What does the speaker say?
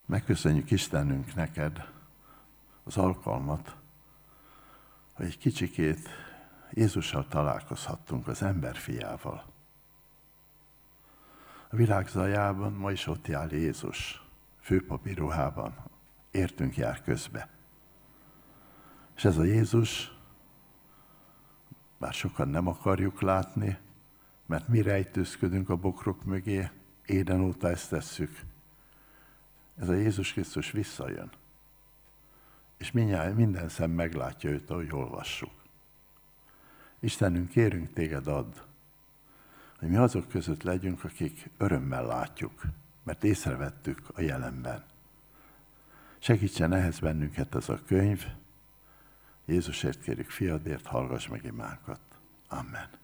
Megköszönjük Istenünk neked az alkalmat, hogy egy kicsikét Jézussal találkozhattunk, az emberfiával. A világ zajában ma is ott jár Jézus, főpapi ruhában, értünk jár közbe. És ez a Jézus, bár sokan nem akarjuk látni, mert mi rejtőzködünk a bokrok mögé, éden óta ezt tesszük. Ez a Jézus Krisztus visszajön. És minden szem meglátja őt, ahogy olvassuk. Istenünk, kérünk téged, add, hogy mi azok között legyünk, akik örömmel látjuk, mert észrevettük a jelenben. Segítsen ehhez bennünket ez a könyv. Jézusért kérjük, fiadért, hallgass meg imánkat. Amen.